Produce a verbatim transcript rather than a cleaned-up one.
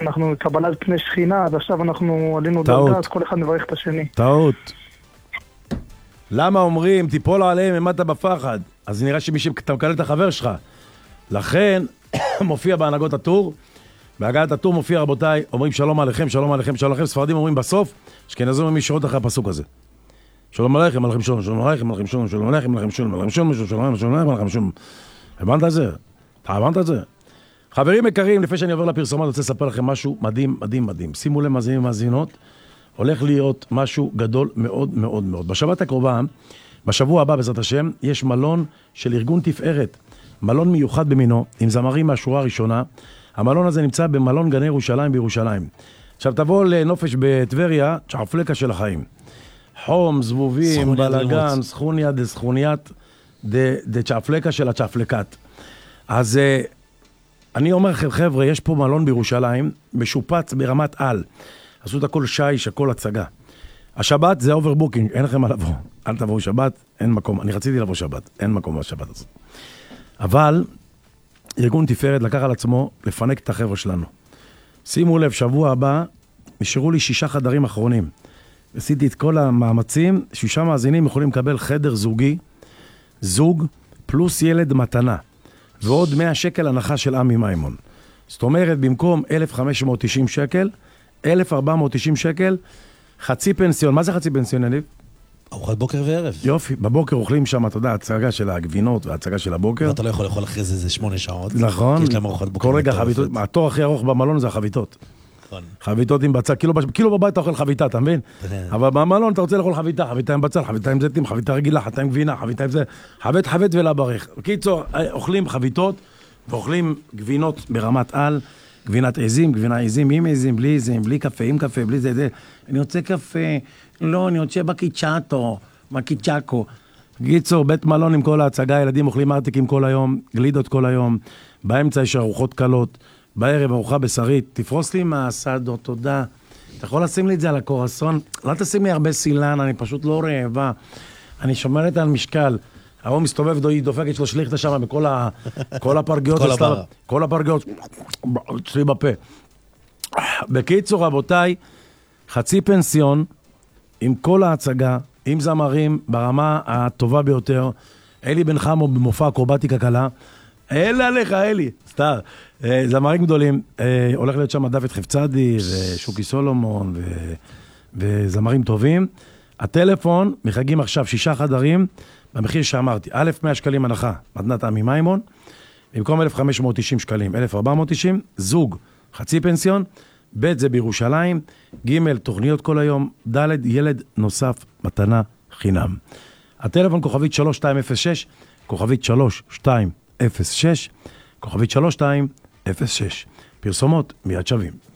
אנחנו קבלת פני שכינה, אז עכשיו אנחנו עלינו דרגה, אז כל אחד מברך את השני. טעות. למה אומרים, תיפול עליהם, אמדת בפחד? אז נראה שמי שאתה מקלל את החבר שלך. לכן, מופיע בהנהגות הטור, בהגעת הטור מופיע, רבותיי, אומרים שלום עליכם, שלום עליכם, שלום עליכם, ספרדים אומרים בסוף, אשכנזים אומרים ישירות אחרי הפסוק הזה. שלום עליכם, עליכם שלום, שלום עליכם, עליכם שלום, שלום עליכם, עליכם שלום, עליכם שלום, שלום עליכם, שלום עליכם, עליכם שלום. הבנת את זה? אתה הבנת את זה? חברים יקרים, לפני שאני עובר לפרסומת, אני רוצה לספר לכם משהו מדהים, מדהים, מדהים. שימו לב מאזינים ומאזינות, הולך להיות משהו גדול מאוד מאוד מאוד. בשבת הקרובה, בשבוע הבא בעזרת השם, יש מלון של ארגון תפארת, מלון מיוחד במינו, עם זמרים מהשורה הראשונה. המלון הזה נמצא במלון גני ירושלים בירושלים. עכשיו תבוא לנופש בטבריה, צ'עפלקה של החיים. חום, זבובים, בלגן, סכוניה דה סכוניית דה צ'עפלקה של הצ'עפלקת. אז אני אומר לכם, חבר'ה, יש פה מלון בירושלים, משופץ ברמת על. עשו את הכל שיש, הכל הצגה. השבת זה אוברבוקינג, אין לכם מה לבוא. אל תבואו שבת, אין מקום. אני רציתי לבוא שבת, אין מקום בשבת הזאת. אבל ארגון תפארת לקח על עצמו לפנק את החבר'ה שלנו. שימו לב, שבוע הבא נשארו לי שישה חדרים אחרונים. עשיתי את כל המאמצים, שישה מאזינים יכולים לקבל חדר זוגי, זוג פלוס ילד מתנה, ועוד מאה שקל הנחה של עמי מימון. זאת אומרת, במקום אלף וחמש מאות תשעים שקל, אלף וארבע מאות תשעים שקל, חצי פנסיון. מה זה חצי פנסיון, יניב? ארוחת בוקר וערב. יופי, בבוקר אוכלים שם, אתה יודע, הצגה של הגבינות והצגה של הבוקר. ואתה לא יכול לאכול אחרי זה, זה שמונה שעות. נכון. כי יש להם ארוחת בוקר. כל רגע חביתות, התור הכי ארוך במלון זה החביתות. נכון. חביתות עם בצל, כאילו, כאילו בבית אתה אוכל חביתה, אתה מבין? אבל במלון אתה רוצה לאכול חביתה, חביתה עם בצל, חביתה עם זיתים, חביתה רגילה, חביתה עם גבינה, חביתה עם זה, חבית חבית ולברך. בקיצור, אוכלים חביתות ואוכלים גבינות ברמת על, גבינת עזים, גבינה עזים, עם עזים, בלי עזים, בלי קפה, עם קפה, בלי זה, זה. אני רוצה קפה, לא, אני רוצה בקיצ'אטו, בקיצ'אקו. בקיצור, בית מלון עם כל ההצגה, ילדים אוכלים ארטיקים כל היום, גלידות כל היום, באמצע יש ארוחות קלות, בערב ארוחה בשרית, תפרוס לי מהסדות, תודה. אתה יכול לשים לי את זה על הקורסון? לא תשים לי הרבה סילן, אני פשוט לא רעבה. אני שומרת על משקל. ההוא מסתובב, היא דופקת שלו שליחת שם בכל ה... כל הפרגיות. כל הבר. כל הפרגיות. אצלי בפה. בקיצור, רבותיי, חצי פנסיון, עם כל ההצגה, עם זמרים, ברמה הטובה ביותר, אלי בן חמו במופע אקרובטיקה קלה, אלה עליך, אלי, סתר. זמרים גדולים, הולך להיות שם דוד חפצדי, ושוקי סולומון, וזמרים טובים. הטלפון, מחגים עכשיו שישה חדרים, במחיר שאמרתי, א' מאה שקלים הנחה, מתנת עמי מימון, במקום אלף וחמש מאות תשעים שקלים, אלף וארבע מאות תשעים, זוג, חצי פנסיון, ב' זה בירושלים, ג' תוכניות כל היום, ד' ילד נוסף, מתנה חינם. הטלפון כוכבית שלוש שתיים אפס שש, כוכבית שלוש שתיים אפס שש, כוכבית שלוש שתיים אפס שש. פרסומות מיד שווים.